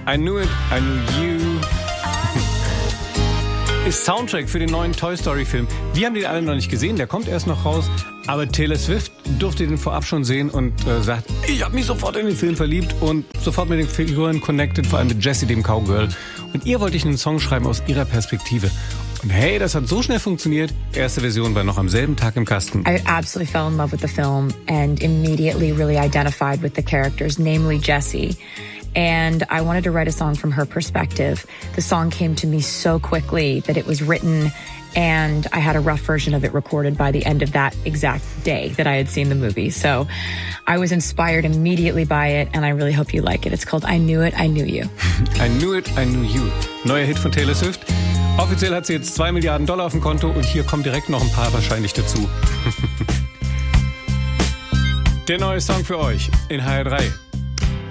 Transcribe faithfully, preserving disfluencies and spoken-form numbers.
I Knew It, I Knew You. Ist Soundtrack für den neuen Toy Story Film. Wir haben den alle noch nicht gesehen, der kommt erst noch raus. Aber Taylor Swift durfte den vorab schon sehen und äh, sagt, ich habe mich sofort in den Film verliebt und sofort mit den Figuren connected, vor allem mit Jessie, dem Cowgirl. Und ihr wollte ich einen Song schreiben aus ihrer Perspektive. Und hey, das hat so schnell funktioniert. Erste Version war noch am selben Tag im Kasten. I absolutely fell in love with the film and immediately really identified with the characters, namely Jessie. And I wanted to write a song from her perspective. The song came to me so quickly that it was written and I had a rough version of it recorded by the end of that exact day that I had seen the movie. So I was inspired immediately by it and I really hope you like it. It's called I Knew It, I Knew You. I Knew It, I Knew You. Neuer Hit von Taylor Swift. Offiziell hat sie jetzt zwei Milliarden Dollar auf dem Konto und hier kommen direkt noch ein paar wahrscheinlich dazu. Der neue Song für euch in H R drei.